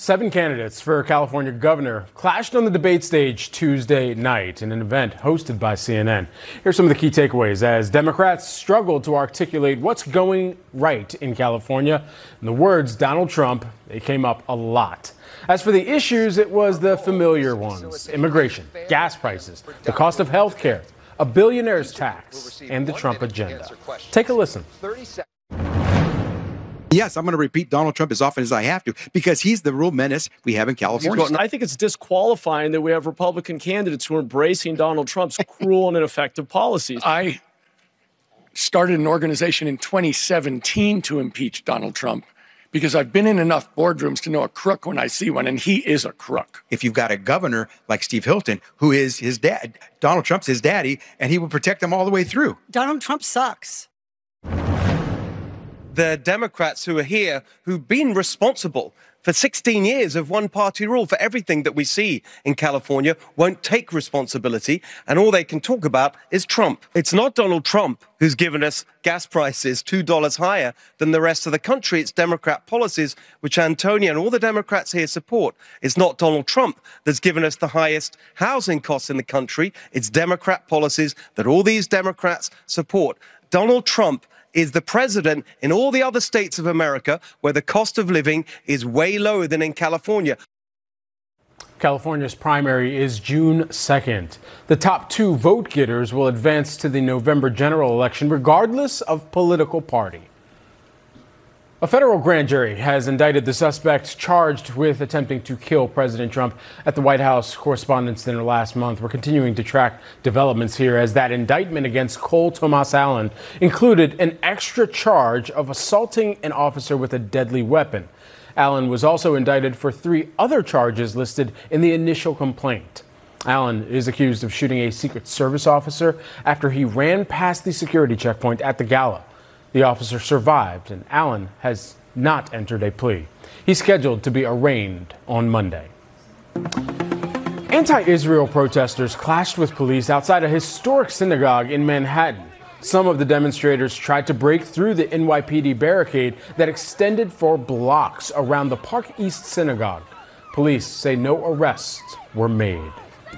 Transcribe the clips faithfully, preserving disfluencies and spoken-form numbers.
Seven candidates for California governor clashed on the debate stage Tuesday night in an event hosted by C N N. Here's some of the key takeaways as Democrats struggled to articulate what's going right in California. In the words Donald Trump, they came up a lot. As for the issues, it was the familiar ones: immigration, gas prices, the cost of health care, a billionaire's tax, and the Trump agenda. Take a listen. Yes, I'm going to repeat Donald Trump as often as I have to because he's the real menace we have in California. I think it's disqualifying that we have Republican candidates who are embracing Donald Trump's cruel and ineffective policies. I started an organization in twenty seventeen to impeach Donald Trump because I've been in enough boardrooms to know a crook when I see one, and he is a crook. If you've got a governor like Steve Hilton, who is his dad, Donald Trump's his daddy, and he will protect him all the way through. Donald Trump sucks. The Democrats who are here, who've been responsible for sixteen years of one-party rule for everything that we see in California, won't take responsibility, and all they can talk about is Trump. It's not Donald Trump who's given us gas prices two dollars higher than the rest of the country. It's Democrat policies, which Antonia and all the Democrats here support. It's not Donald Trump that's given us the highest housing costs in the country. It's Democrat policies that all these Democrats support. Donald Trump is the president in all the other states of America where the cost of living is way lower than in California. California's primary is June second. The top two vote getters will advance to the November general election regardless of political party. A federal grand jury has indicted the suspects charged with attempting to kill President Trump at the White House Correspondents' Dinner last month. We're continuing to track developments here as that indictment against Cole Tomas Allen included an extra charge of assaulting an officer with a deadly weapon. Allen was also indicted for three other charges listed in the initial complaint. Allen is accused of shooting a Secret Service officer after he ran past the security checkpoint at the gala. The officer survived, and Allen has not entered a plea. He's scheduled to be arraigned on Monday. Anti-Israel protesters clashed with police outside a historic synagogue in Manhattan. Some of the demonstrators tried to break through the N Y P D barricade that extended for blocks around the Park East Synagogue. Police say no arrests were made.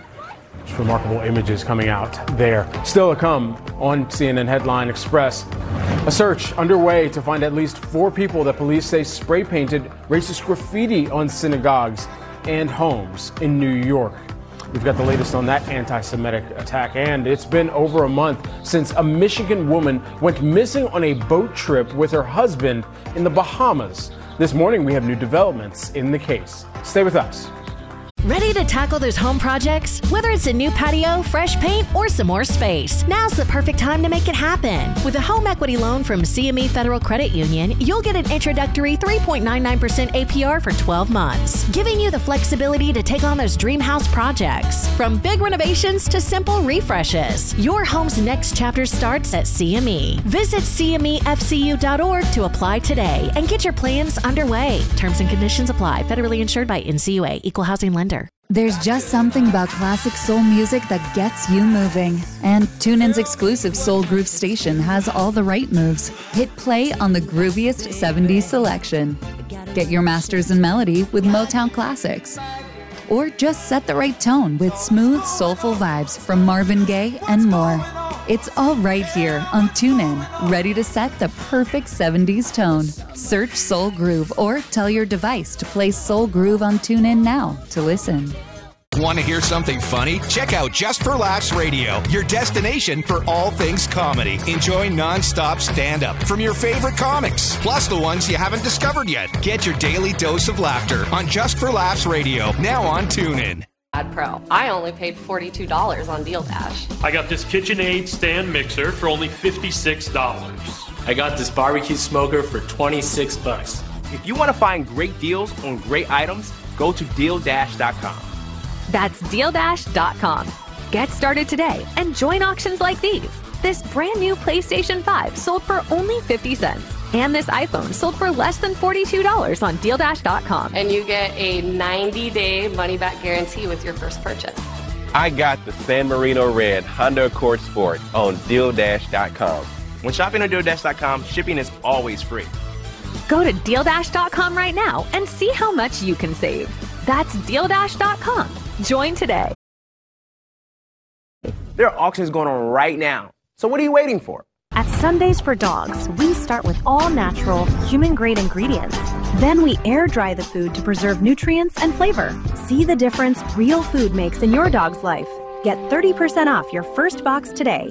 Just remarkable images coming out there. Still to come on C N N Headline Express. A search underway to find at least four people that police say spray painted racist graffiti on synagogues and homes in New York. We've got the latest on that anti-Semitic attack, and it's been over a month since a Michigan woman went missing on a boat trip with her husband in the Bahamas. This morning we have new developments in the case. Stay with us. Ready to tackle those home projects? Whether it's a new patio, fresh paint, or some more space, now's the perfect time to make it happen. With a home equity loan from C M E Federal Credit Union, you'll get an introductory three point nine nine percent A P R for twelve months, giving you the flexibility to take on those dream house projects. From big renovations to simple refreshes, your home's next chapter starts at C M E. Visit C M E F C U dot org to apply today and get your plans underway. Terms and conditions apply. Federally insured by N C U A. Equal housing lender. There's just something about classic soul music that gets you moving. And TuneIn's exclusive Soul Groove station has all the right moves. Hit play on the grooviest seventies selection. Get your masters in melody with Motown classics. Or just set the right tone with smooth, soulful vibes from Marvin Gaye and more. It's all right here on TuneIn, ready to set the perfect seventies tone. Search Soul Groove or tell your device to play Soul Groove on TuneIn now to listen. Want to hear something funny? Check out Just for Laughs Radio, your destination for all things comedy. Enjoy non-stop stand-up from your favorite comics, plus the ones you haven't discovered yet. Get your daily dose of laughter on Just for Laughs Radio, now on TuneIn. Pro. I only paid forty-two dollars on Deal Dash. I got this KitchenAid stand mixer for only fifty-six dollars. I got this barbecue smoker for twenty-six bucks. If you want to find great deals on great items, go to deal dash dot com. That's deal dash dot com. Get started today and join auctions like these. This brand new PlayStation five sold for only fifty cents. And this iPhone sold for less than forty-two dollars on deal dash dot com. And you get a ninety-day money-back guarantee with your first purchase. I got the San Marino Red Honda Accord Sport on deal dash dot com. When shopping on deal dash dot com, shipping is always free. Go to deal dash dot com right now and see how much you can save. That's deal dash dot com. Join today. There are auctions going on right now. So what are you waiting for? At Sundays for Dogs, we start with all natural, human-grade ingredients. Then we air-dry the food to preserve nutrients and flavor. See the difference real food makes in your dog's life. Get thirty percent off your first box today.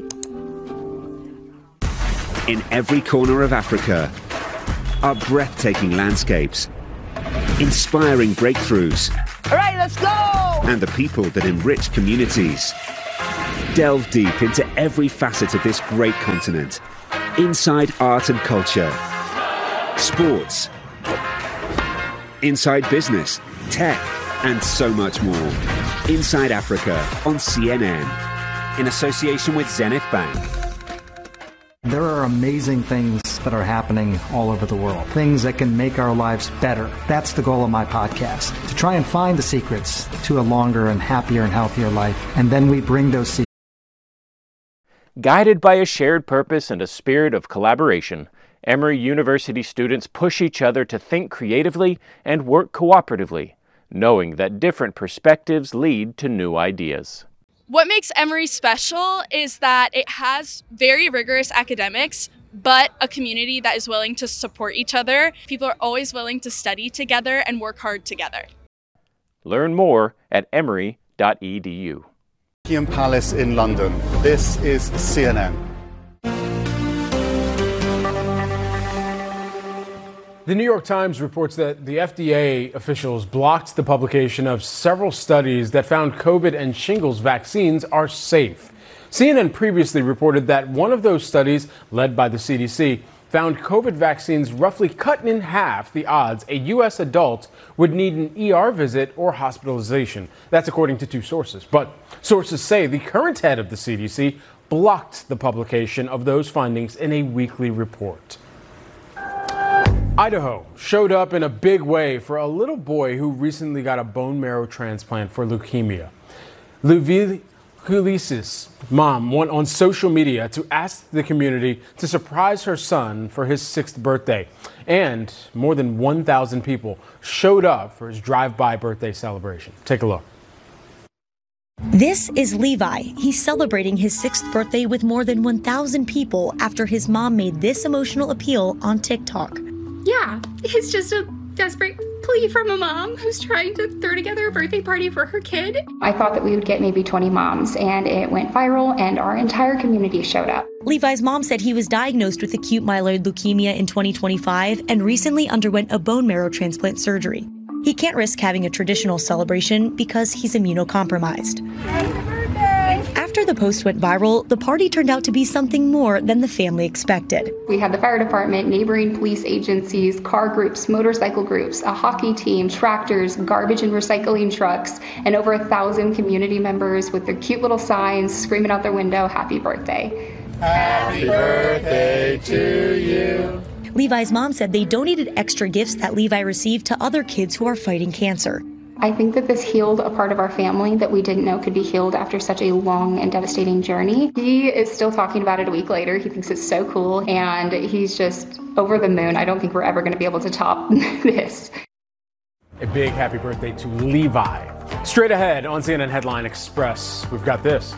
In every corner of Africa are breathtaking landscapes, inspiring breakthroughs, All right, let's go! and the people that enrich communities. Delve deep into every facet of this great continent. Inside art and culture, sports, inside business, tech, and so much more. Inside Africa on C N N, in association with Zenith Bank. There are amazing things that are happening all over the world, things that can make our lives better. That's the goal of my podcast, to try and find the secrets to a longer and happier and healthier life, and then we bring those secrets. Guided by a shared purpose and a spirit of collaboration, Emory University students push each other to think creatively and work cooperatively, knowing that different perspectives lead to new ideas. What makes Emory special is that it has very rigorous academics, but a community that is willing to support each other. People are always willing to study together and work hard together. Learn more at emory dot e d u. Buckingham Palace in London. This is C N N. The New York Times reports that the F D A officials blocked the publication of several studies that found COVID and shingles vaccines are safe. C N N previously reported that one of those studies, led by the C D C, found COVID vaccines roughly cut in half the odds a U S adult would need an E R visit or hospitalization. That's according to two sources. But sources say the current head of the C D C blocked the publication of those findings in a weekly report. Idaho showed up in a big way for a little boy who recently got a bone marrow transplant for leukemia. Luvi Kulisis' mom went on social media to ask the community to surprise her son for his sixth birthday. And more than one thousand people showed up for his drive-by birthday celebration. Take a look. This is Levi. He's celebrating his sixth birthday with more than one thousand people after his mom made this emotional appeal on TikTok. Yeah, it's just a desperate plea from a mom who's trying to throw together a birthday party for her kid. I thought that we would get maybe twenty moms, and it went viral, and our entire community showed up. Levi's mom said he was diagnosed with acute myeloid leukemia in twenty twenty-five and recently underwent a bone marrow transplant surgery. He can't risk having a traditional celebration because he's immunocompromised. After the post went viral, the party turned out to be something more than the family expected. We had the fire department, neighboring police agencies, car groups, motorcycle groups, a hockey team, tractors, garbage and recycling trucks, and over a thousand community members with their cute little signs screaming out their window, "Happy birthday." Happy birthday to you. Levi's mom said they donated extra gifts that Levi received to other kids who are fighting cancer. I think that this healed a part of our family that we didn't know could be healed after such a long and devastating journey. He is still talking about it a week later. He thinks it's so cool, and he's just over the moon. I don't think we're ever going to be able to top this. A big happy birthday to Levi. Straight ahead on C N N Headline Express, we've got this.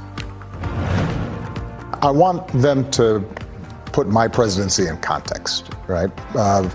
I want them to put my presidency in context, right? Uh,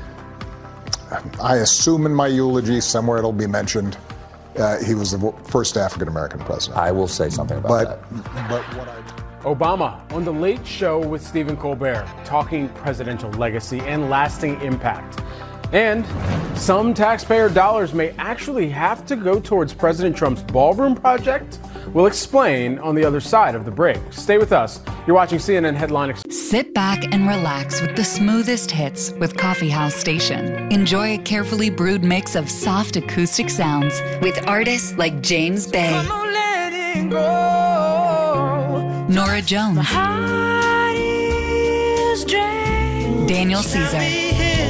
I assume in my eulogy, somewhere it'll be mentioned, uh, he was the first African-American president. I will say something about but, that. But what I... Obama on The Late Show with Stephen Colbert, talking presidential legacy and lasting impact. And some taxpayer dollars may actually have to go towards President Trump's ballroom project. We'll explain on the other side of the break. Stay with us. You're watching C N N Headline Express. Sit back and relax with the smoothest hits with Coffee House Station. Enjoy a carefully brewed mix of soft acoustic sounds with artists like James Bay, Nora Jones, Daniel Caesar,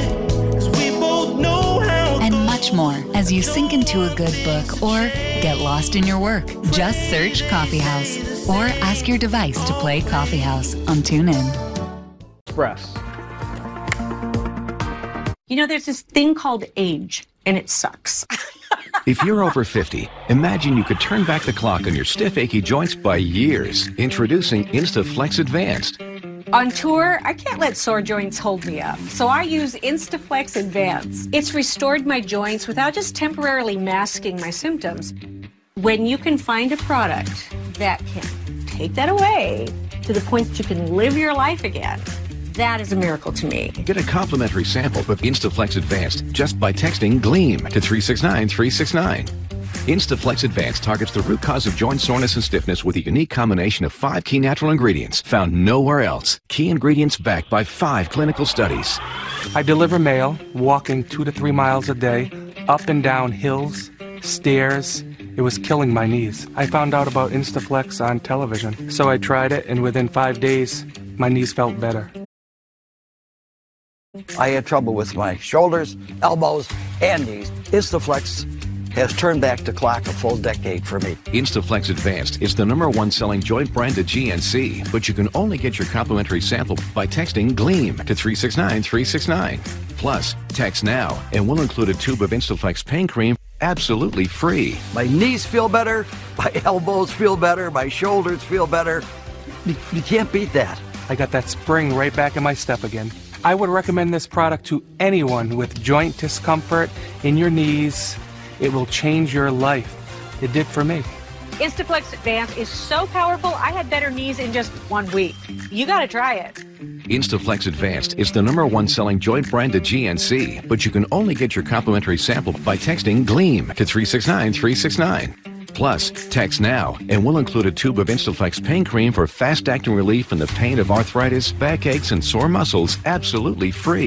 and much more as you sink into a good book or get lost in your work. Just search Coffee House or ask your device to play Coffee House on TuneIn. Express. You know, there's this thing called age, and it sucks. If you're over fifty, imagine you could turn back the clock on your stiff, achy joints by years. Introducing Instaflex Advanced. On tour, I can't let sore joints hold me up, so I use Instaflex Advanced. It's restored my joints without just temporarily masking my symptoms. When you can find a product that can take that away to the point that you can live your life again, that is a miracle to me. Get a complimentary sample of Instaflex Advanced just by texting GLEAM to three six nine three six nine. Instaflex Advanced targets the root cause of joint soreness and stiffness with a unique combination of five key natural ingredients found nowhere else. Key ingredients backed by five clinical studies. I deliver mail, walking two to three miles a day, up and down hills, stairs. It was killing my knees. I found out about Instaflex on television, so I tried it, and within five days, my knees felt better. I had trouble with my shoulders, elbows, and knees. Instaflex has turned back the clock a full decade for me. Instaflex Advanced is the number one selling joint brand at G N C, but you can only get your complimentary sample by texting GLEAM to three six nine three six nine. Plus, text now and we'll include a tube of Instaflex pain cream absolutely free. My knees feel better, my elbows feel better, my shoulders feel better. You, you can't beat that. I got that spring right back in my step again. I would recommend this product to anyone with joint discomfort in your knees. It will change your life. It did for me. Instaflex Advanced is so powerful, I had better knees in just one week. You gotta try it. Instaflex Advanced is the number one selling joint brand at G N C, but you can only get your complimentary sample by texting GLEAM to three six nine three six nine. Plus, text now and we'll include a tube of Instaflex pain cream for fast-acting relief in the pain of arthritis, backaches, and sore muscles absolutely free.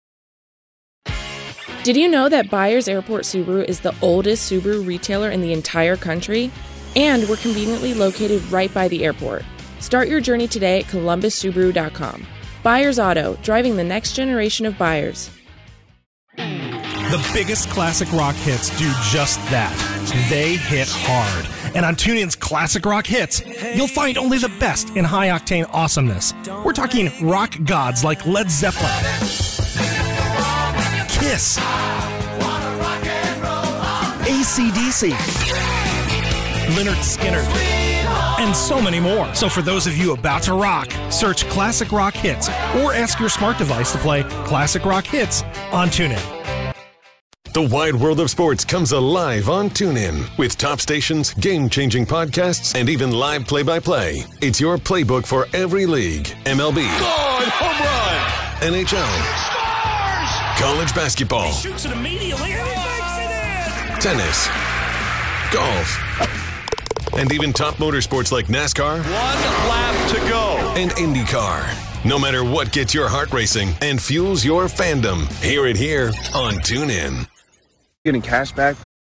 Did you know that Byers Airport Subaru is the oldest Subaru retailer in the entire country? And we're conveniently located right by the airport. Start your journey today at columbus subaru dot com. Byers Auto, driving the next generation of buyers. The biggest classic rock hits do just that. They hit hard. And on TuneIn's Classic Rock Hits, you'll find only the best in high-octane awesomeness. We're talking rock gods like Led Zeppelin, Kiss, A C D C, Lynyrd Skynyrd, and so many more. So for those of you about to rock, search Classic Rock Hits or ask your smart device to play Classic Rock Hits on TuneIn. The wide world of sports comes alive on TuneIn with top stations, game-changing podcasts, and even live play-by-play. It's your playbook for every league. M L B, Gone, home run. N H L, Scores! College basketball, He shoots it immediately and he makes it in! tennis, golf, and even top motorsports like NASCAR. One lap to go. And IndyCar. No matter what gets your heart racing and fuels your fandom, hear it here on TuneIn. Getting cash back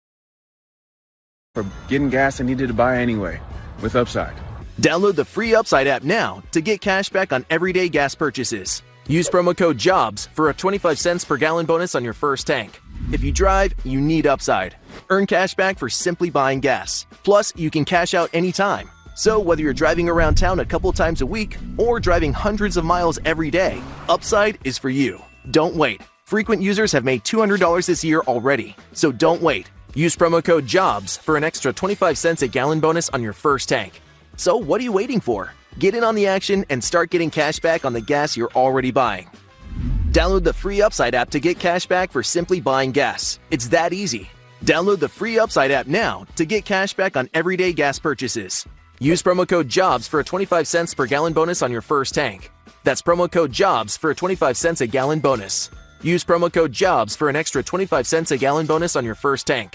for getting gas I needed to buy anyway with Upside. Download the free Upside app now to get cash back on everyday gas purchases. Use promo code JOBS for a twenty-five cents per gallon bonus on your first tank. If you drive, you need Upside. Earn cash back for simply buying gas. Plus, you can cash out anytime. So whether you're driving around town a couple times a week or driving hundreds of miles every day, Upside is for you. Don't wait. Frequent users have made two hundred dollars this year already. So don't wait. Use promo code JOBS for an extra twenty-five cents a gallon bonus on your first tank. So what are you waiting for? Get in on the action and start getting cash back on the gas you're already buying. Download the free Upside app to get cash back for simply buying gas. It's that easy. Download the free Upside app now to get cash back on everyday gas purchases. Use promo code JOBS for a twenty-five cents per gallon bonus on your first tank. That's promo code JOBS for a twenty-five cents a gallon bonus. Use promo code JOBS for an extra twenty-five cents a gallon bonus on your first tank.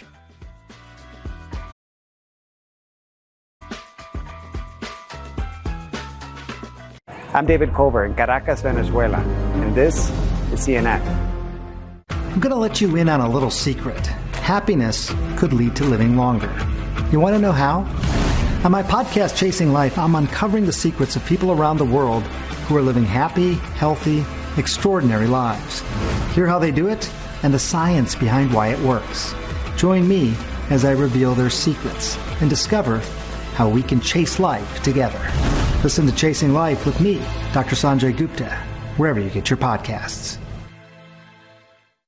I'm David Culver in Caracas, Venezuela, and this is C N N. I'm going to let you in on a little secret. Happiness could lead to living longer. You want to know how? On my podcast, Chasing Life, I'm uncovering the secrets of people around the world who are living happy, healthy, extraordinary lives. Hear how they do it and the science behind why it works. Join me as I reveal their secrets and discover how we can chase life together. Listen to Chasing Life with me, Doctor Sanjay Gupta, wherever you get your podcasts.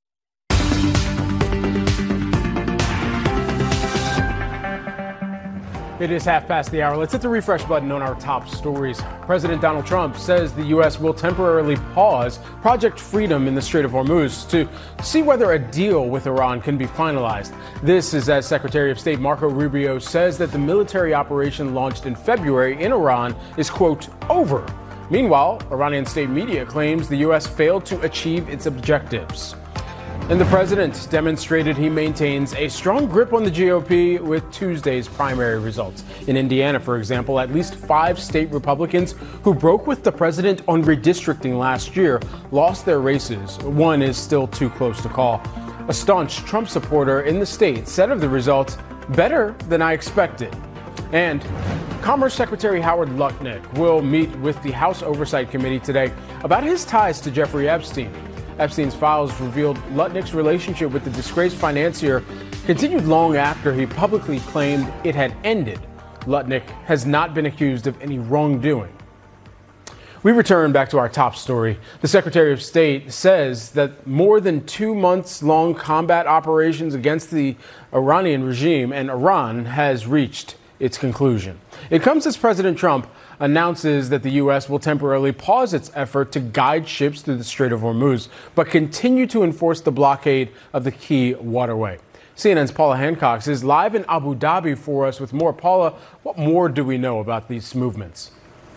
It is half past the hour. Let's hit the refresh button on our top stories. President Donald Trump says the U S will temporarily pause Project Freedom in the Strait of Hormuz to see whether a deal with Iran can be finalized. This is as Secretary of State Marco Rubio says that the military operation launched in February in Iran is, quote, over. Meanwhile, Iranian state media claims the U S failed to achieve its objectives. And the president demonstrated he maintains a strong grip on the G O P with Tuesday's primary results. In Indiana, for example, at least five state Republicans who broke with the president on redistricting last year lost their races. One is still too close to call. A staunch Trump supporter in the state said of the results, better than I expected. And Commerce Secretary Howard Lutnick will meet with the House Oversight Committee today about his ties to Jeffrey Epstein. Epstein's files revealed Lutnick's relationship with the disgraced financier continued long after he publicly claimed it had ended. Lutnick has not been accused of any wrongdoing. We return back to our top story. The Secretary of State says that more than two months long combat operations against the Iranian regime and Iran has reached its conclusion. It comes as President Trump announces that the U S will temporarily pause its effort to guide ships through the Strait of Hormuz, but continue to enforce the blockade of the key waterway. C N N's Paula Hancock is live in Abu Dhabi for us with more. Paula, what more do we know about these movements?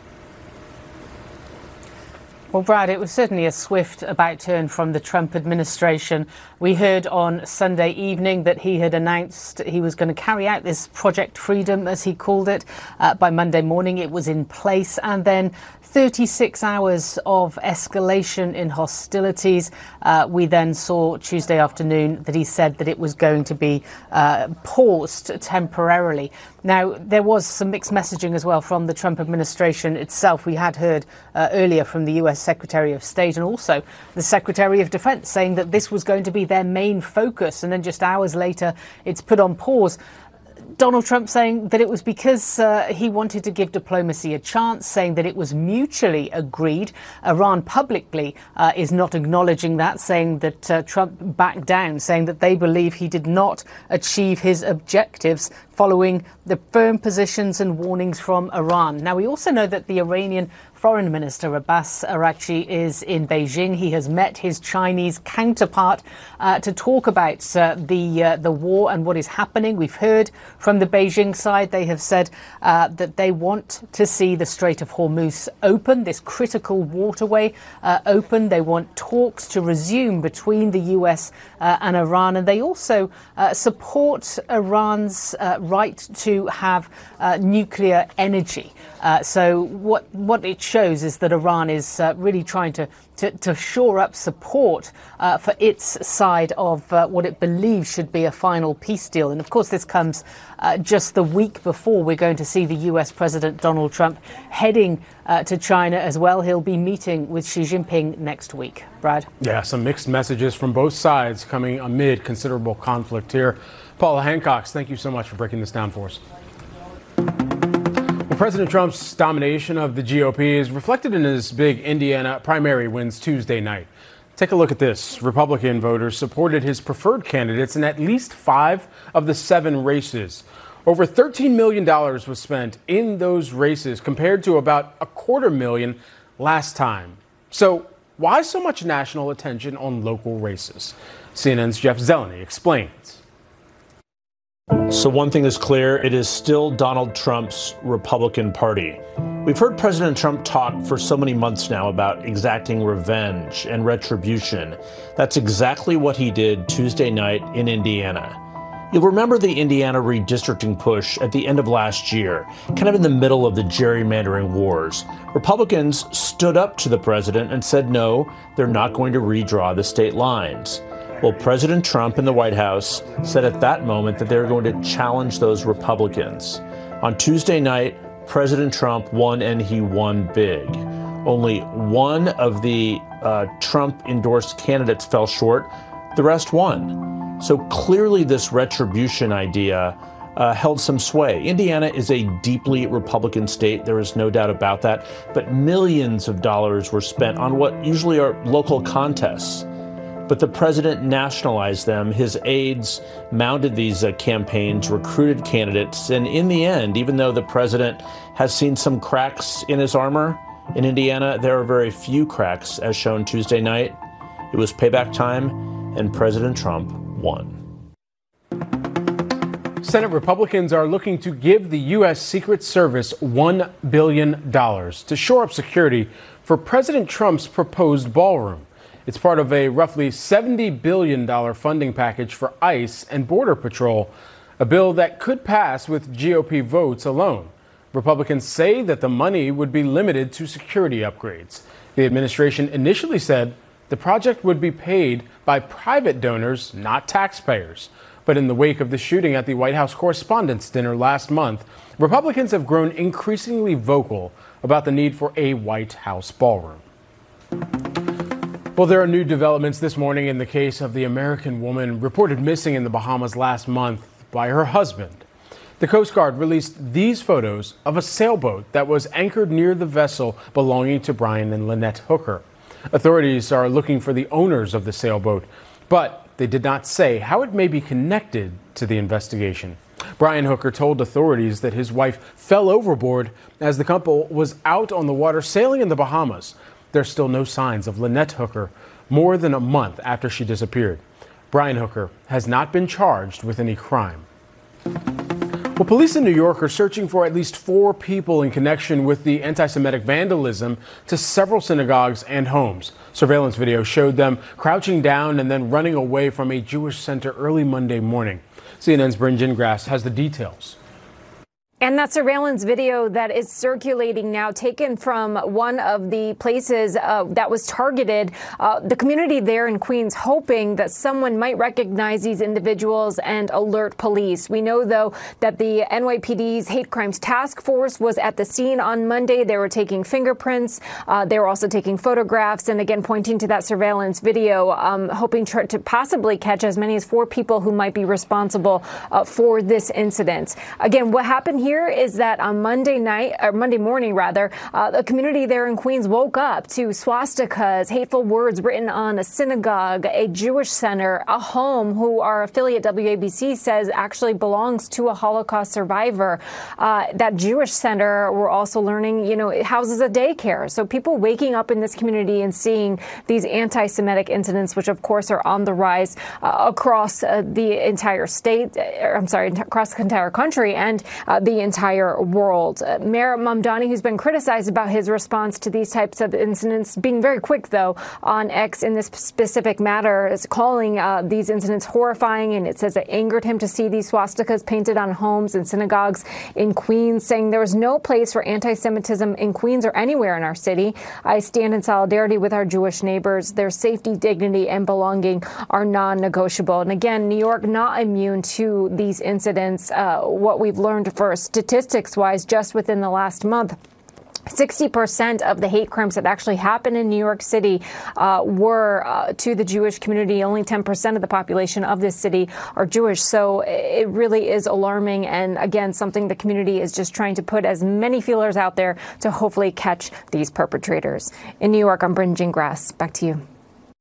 Well, Brad, it was certainly a swift about turn from the Trump administration. We heard on Sunday evening that he had announced he was going to carry out this Project Freedom, as he called it. Uh, by Monday morning, it was in place. And then thirty-six hours of escalation in hostilities. Uh, we then saw Tuesday afternoon that he said that it was going to be uh, paused temporarily. Now, there was some mixed messaging as well from the Trump administration itself. We had heard uh, earlier from the U S Secretary of State and also the Secretary of Defense saying that this was going to be their main focus. And then just hours later, it's put on pause. Donald Trump saying that it was because uh, he wanted to give diplomacy a chance, saying that it was mutually agreed. Iran publicly uh, is not acknowledging that, saying that uh, Trump backed down, saying that they believe he did not achieve his objectives following the firm positions and warnings from Iran. Now, we also know that the Iranian Foreign Minister Abbas Araghchi is in Beijing. He has met his Chinese counterpart uh, to talk about uh, the uh, the war and what is happening. We've heard from the Beijing side. They have said uh, that they want to see the Strait of Hormuz open, this critical waterway uh, open. They want talks to resume between the U S uh, and Iran. And they also uh, support Iran's uh, right to have uh, nuclear energy. Uh, so what what it shows is that Iran is uh, really trying to, to, to shore up support uh, for its side of uh, what it believes should be a final peace deal. And of course, this comes uh, just the week before we're going to see the U S President Donald Trump heading uh, to China as well. He'll be meeting with Xi Jinping next week. Brad? Yeah, some mixed messages from both sides coming amid considerable conflict here. Paula Hancock, thank you so much for breaking this down for us. Well, President Trump's domination of the G O P is reflected in his big Indiana primary wins Tuesday night. Take a look at this. Republican voters supported his preferred candidates in at least five of the seven races. Over thirteen million dollars was spent in those races compared to about a quarter million last time. So why so much national attention on local races? C N N's Jeff Zeleny explains. So one thing is clear, it is still Donald Trump's Republican Party. We've heard President Trump talk for so many months now about exacting revenge and retribution. That's exactly what he did Tuesday night in Indiana. You'll remember the Indiana redistricting push at the end of last year, kind of in the middle of the gerrymandering wars. Republicans stood up to the president and said no, they're not going to redraw the state lines. Well, President Trump in the White House said at that moment that they were going to challenge those Republicans. On Tuesday night, President Trump won, and he won big. Only one of the uh, Trump-endorsed candidates fell short. The rest won. So clearly this retribution idea uh, held some sway. Indiana is a deeply Republican state. There is no doubt about that. But millions of dollars were spent on what usually are local contests. but the president nationalized them. His aides mounted these uh, campaigns, recruited candidates, and in the end, even though the president has seen some cracks in his armor, in Indiana, there are very few cracks, as shown Tuesday night. It was payback time, and President Trump won. Senate Republicans are looking to give the U S Secret Service one billion dollars to shore up security for President Trump's proposed ballroom. It's part of a roughly seventy billion dollars funding package for ICE and Border Patrol, a bill that could pass with G O P votes alone. Republicans say that the money would be limited to security upgrades. The administration initially said the project would be paid by private donors, not taxpayers. But in the wake of the shooting at the White House Correspondents' Dinner last month, Republicans have grown increasingly vocal about the need for a White House ballroom. Well, there are new developments this morning in the case of the American woman reported missing in the Bahamas last month by her husband. The Coast Guard released these photos of a sailboat that was anchored near the vessel belonging to Brian and Lynette Hooker. Authorities are looking for the owners of the sailboat, but they did not say how it may be connected to the investigation. Brian Hooker told authorities that his wife fell overboard as the couple was out on the water sailing in the Bahamas. There's still no signs of Lynette Hooker more than a month after she disappeared. Brian Hooker has not been charged with any crime. Well, police in New York are searching for at least four people in connection with the anti-Semitic vandalism to several synagogues and homes. Surveillance video showed them crouching down and then running away from a Jewish center early Monday morning. C N N's Bryn Gingras has the details. And that surveillance video that is circulating now, taken from one of the places uh, that was targeted, uh, the community there in Queens, hoping that someone might recognize these individuals and alert police. We know, though, that the N Y P D's Hate Crimes Task Force was at the scene on Monday. They were taking fingerprints. Uh, they were also taking photographs and, again, pointing to that surveillance video, um, hoping to, to possibly catch as many as four people who might be responsible uh, for this incident. Again, what happened here Here is that on Monday night, or Monday morning rather, uh, the community there in Queens woke up to swastikas, hateful words written on a synagogue, a Jewish center, a home who our affiliate W A B C says actually belongs to a Holocaust survivor. Uh, that Jewish center, we're also learning, you know, it houses a daycare. So people waking up in this community and seeing these anti-Semitic incidents, which of course are on the rise uh, across uh, the entire state, or, I'm sorry, across the entire country and uh, the entire world. Uh, Mayor Mamdani, who's been criticized about his response to these types of incidents, being very quick, though, on X in this specific matter, is calling uh, these incidents horrifying. And it says it angered him to see these swastikas painted on homes and synagogues in Queens, saying there was no place for anti-Semitism in Queens or anywhere in our city. I stand in solidarity with our Jewish neighbors. Their safety, dignity, and belonging are non-negotiable. And again, New York not immune to these incidents. Uh, what we've learned first, statistics-wise, just within the last month, sixty percent of the hate crimes that actually happened in New York City uh, were uh, to the Jewish community. Only ten percent of the population of this city are Jewish. So it really is alarming. And again, something the community is just trying to put as many feelers out there to hopefully catch these perpetrators. In New York, I'm Bryn Gingras. Back to you.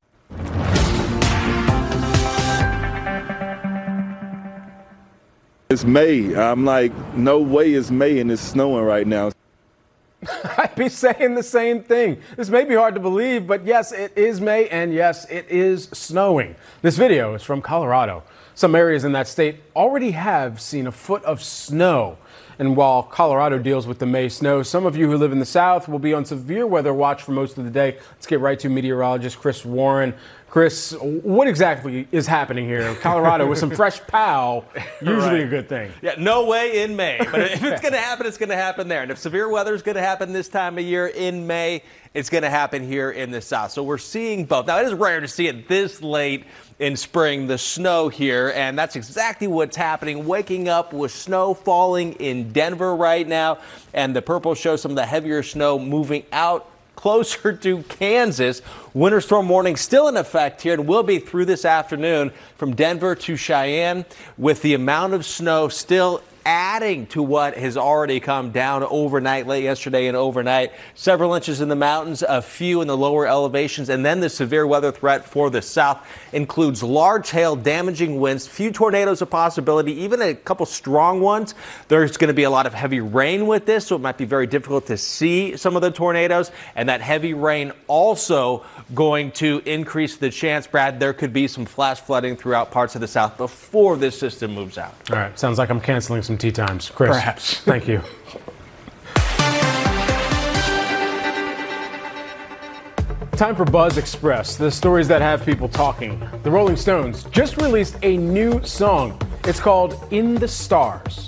It's May. I'm like, no way it's May and it's snowing right now. I'd be saying the same thing. This may be hard to believe, but yes, it is May, and yes, it is snowing. This video is from Colorado. Some areas in that state already have seen a foot of snow. And while Colorado deals with the May snow, some of you who live in the South will be on severe weather watch for most of the day. Let's get right to meteorologist Chris Warren. Chris, what exactly is happening here? Colorado with some fresh pow, usually right. a good thing. Yeah, no way in May. But if it's going to happen, it's going to happen there. And if severe weather is going to happen this time of year in May, it's going to happen here in the South. So we're seeing both. Now, it is rare to see it this late in spring, the snow here, and that's exactly what's happening. Waking up with snow falling in Denver right now, and the purple shows some of the heavier snow moving out closer to Kansas. Winter storm warning still in effect here and will be through this afternoon from Denver to Cheyenne, with the amount of snow still adding to what has already come down overnight, late yesterday and overnight. Several inches in the mountains, a few in the lower elevations, and then the severe weather threat for the south includes large hail, damaging winds, few tornadoes a possibility, even a couple strong ones. There's going to be a lot of heavy rain with this, so it might be very difficult to see some of the tornadoes, and that heavy rain also going to increase the chance, Brad, there could be some flash flooding throughout parts of the south before this system moves out. All right, sounds like I'm canceling some tea times. Chris. Perhaps. Thank you. Time for Buzz Express, the stories that have people talking. The Rolling Stones just released a new song. It's called In the Stars.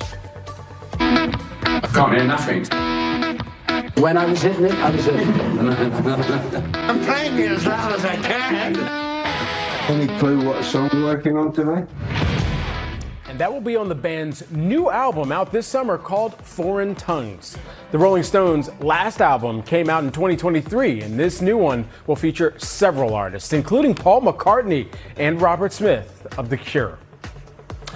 I can't hear nothing. When I was hitting it, I was hitting it. I'm playing it as loud as I can. Any clue what song we're working on today? And that will be on the band's new album out this summer called Foreign Tongues. The Rolling Stones' last album came out in twenty twenty-three, and this new one will feature several artists, including Paul McCartney and Robert Smith of The Cure.